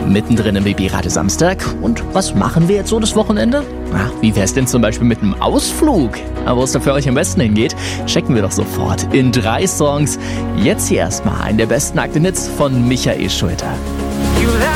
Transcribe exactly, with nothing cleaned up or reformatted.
Mittendrin im B B-Radio Samstag. Und was machen wir jetzt so das Wochenende? Na, wie wär's denn zum Beispiel mit einem Ausflug? Aber wo es da für euch am besten hingeht, checken wir doch sofort in drei Songs. Jetzt hier erstmal einen der besten Akten Hits von Michael Schulter.